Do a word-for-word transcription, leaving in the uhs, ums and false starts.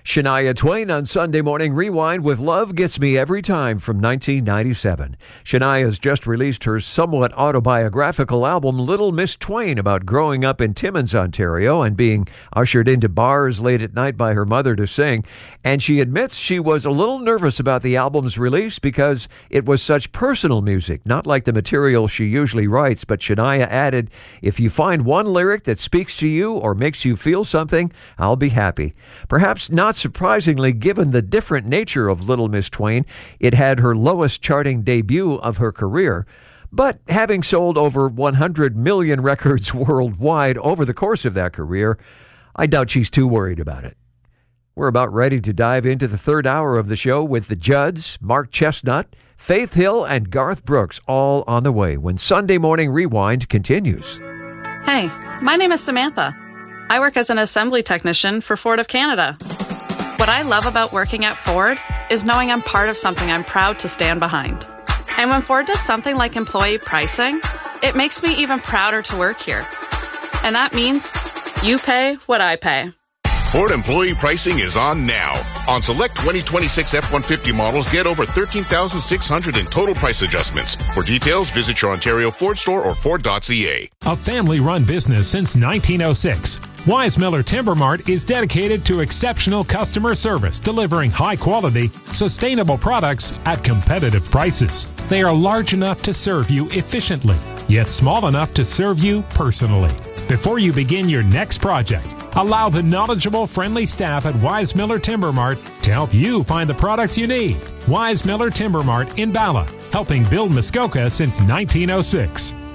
Shania Twain on Sunday Morning Rewind with Love Gets Me Every Time from nineteen ninety-seven. Shania has just released her somewhat autobiographical album Little Miss Twain, about growing up in Timmins, Ontario and being ushered into bars late at night by her mother to sing. And she admits she was a little nervous about the album's release because it was such personal music, not like the material she usually writes. But Shania added, "If you find one lyric that speaks to you or makes you feel something, I'll be happy." Perhaps not surprisingly, given the different nature of Little Miss Twain, it had her lowest charting debut of her career. But having sold over one hundred million records worldwide over the course of that career, I doubt she's too worried about it. We're about ready to dive into the third hour of the show with the Judds, Mark Chestnut, Faith Hill, and Garth Brooks all on the way when Sunday Morning Rewind continues. Hey, my name is Samantha. I work as an assembly technician for Ford of Canada. What I love about working at Ford is knowing I'm part of something I'm proud to stand behind. And when Ford does something like employee pricing, it makes me even prouder to work here. And that means you pay what I pay. Ford employee pricing is on now. On select twenty twenty-six F one fifty models, get over thirteen thousand six hundred dollars in total price adjustments. For details, visit your Ontario Ford store or Ford dot C A. A family-run business since nineteen oh six, Weismiller Timber Mart is dedicated to exceptional customer service, delivering high-quality, sustainable products at competitive prices. They are large enough to serve you efficiently, yet small enough to serve you personally. Before you begin your next project, allow the knowledgeable, friendly staff at Weismiller Timber Mart to help you find the products you need. Weismiller Timber Mart in Bala, helping build Muskoka since nineteen oh six.